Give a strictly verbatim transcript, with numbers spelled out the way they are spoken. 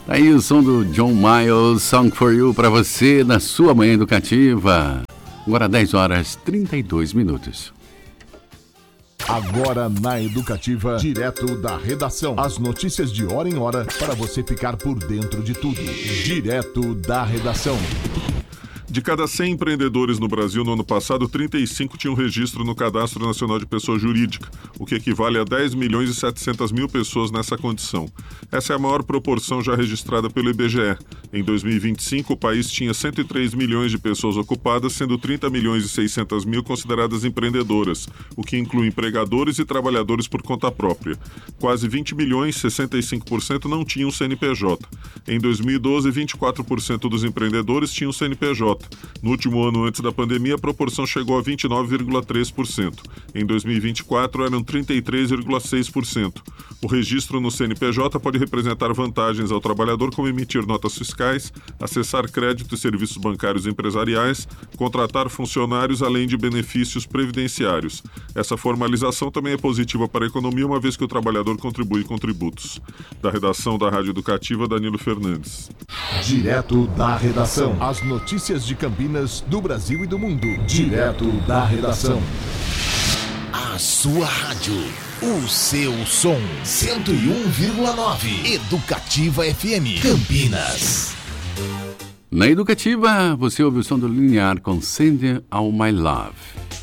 Tá aí o som do John Miles, Song for You, para você na sua manhã educativa. Agora dez horas e trinta e dois minutos. Agora na Educativa, direto da redação. As notícias de hora em hora para você ficar por dentro de tudo. Direto da redação. De cada cem empreendedores no Brasil no ano passado, trinta e cinco tinham registro no Cadastro Nacional de Pessoa Jurídica, o que equivale a dez milhões e setecentas mil pessoas nessa condição. Essa é a maior proporção já registrada pelo I B G E. Em dois mil e vinte e cinco, o país tinha cento e três milhões de pessoas ocupadas, sendo trinta milhões e seiscentas mil consideradas empreendedoras, o que inclui empregadores e trabalhadores por conta própria. Quase vinte milhões, sessenta e cinco por cento, não tinham C N P J. Em dois mil e doze, vinte e quatro por cento dos empreendedores tinham C N P J. No último ano antes da pandemia, a proporção chegou a vinte e nove vírgula três por cento. Em dois mil e vinte e quatro, eram trinta e três vírgula seis por cento. O registro no C N P J pode representar vantagens ao trabalhador, como emitir notas fiscais, acessar crédito e serviços bancários empresariais, contratar funcionários, além de benefícios previdenciários. Essa formalização também é positiva para a economia, uma vez que o trabalhador contribui com tributos. Da redação da Rádio Educativa, Danilo Fernandes. Direto da redação. As notícias de Campinas, do Brasil e do mundo. Direto da redação. A sua rádio, o seu som. cento e um vírgula nove. Educativa F M Campinas. Na Educativa, você ouve o som do Linear com Send All My Love.